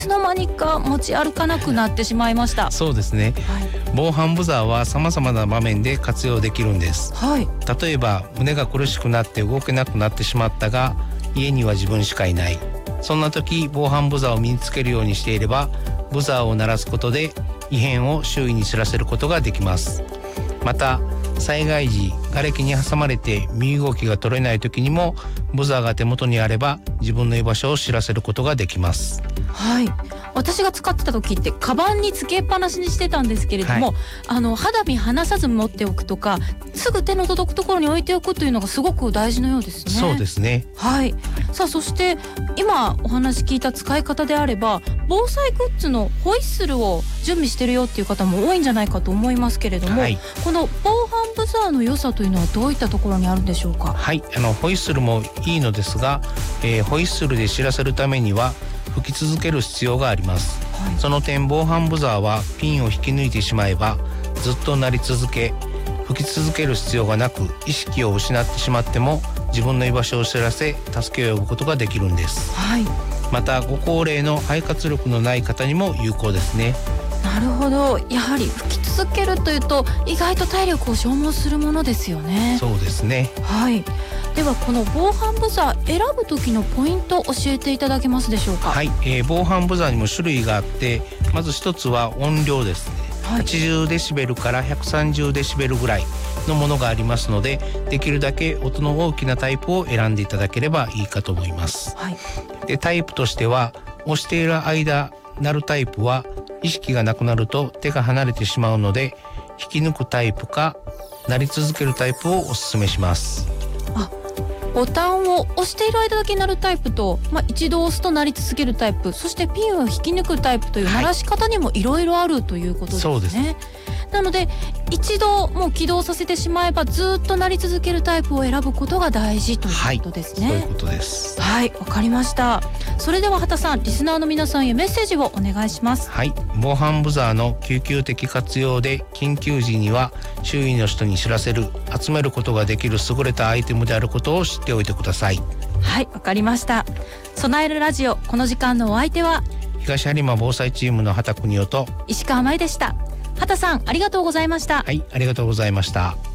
つの間にか持ち歩かなくなってしまいました。 そうですね、防犯ブザーは様々な場面で活用できるんです。例えば胸が苦しくなって動けなくなってしまったが家には自分しかいない、そんな時防犯ブザーを身につけるようにしていればブザーを鳴らすことで異変を周囲に知らせることができます。また災害時瓦礫に挟まれて身動きが取れない時にもブザーが手元にあれば自分の居場所を知らせることができます。 私が使ってた時ってカバンにつけっぱなしにしてたんですけれども、肌身離さず持っておくとかすぐ手の届くところに置いておくというのがすごく大事のようですね。 そうですね。 さあそして今お話聞いた使い方であれば防災グッズのホイッスルを準備してるよっていう方も多いんじゃないかと思いますけれども、この防犯ブザーの良さというのはどういったところにあるんでしょうか。 ホイッスルもいいのですが、ホイッスルで知らせるためには吹き続ける必要があります。その点防犯ブザーはピンを引き抜いてしまえばずっと鳴り続け吹き続ける必要がなく意識を失ってしまっても自分の居場所を知らせ助けを呼ぶことができるんです。またご高齢の肺活力のない方にも有効ですね。 なるほど、やはり吹き続けるというと意外と体力を消耗するものですよね。 そうですね。 ではこの防犯ブザー選ぶ時のポイントを教えていただけますでしょうか。 防犯ブザーにも種類があってまず一つは音量ですね。80デシベルから130デシベルぐらいのものがありますのでできるだけ音の大きなタイプを選んでいただければいいかと思います。でタイプとしては押している間鳴るタイプは意識がなくなると手が離れてしまうので引き抜くタイプか鳴り続けるタイプをお勧めします。 ボタンを押している間だけ鳴るタイプと、一度押すと鳴り続けるタイプ、そしてピンを引き抜くタイプという鳴らし方にもいろいろあるということですね。 そうです。 なので一度もう起動させてしまえばずっと鳴り続けるタイプを選ぶことが大事ということですね。 そういうことです。 わかりました。それでは畑さんリスナーの皆さんへメッセージをお願いします。 防犯ブザーの救急的活用で緊急時には周囲の人に知らせる集めることができる優れたアイテムであることを知っておいてください。 わかりました。備えるラジオ、この時間のお相手は東播磨防災チームの畑邦夫と石川真由でした。畑さんありがとうございました。 ありがとうございました。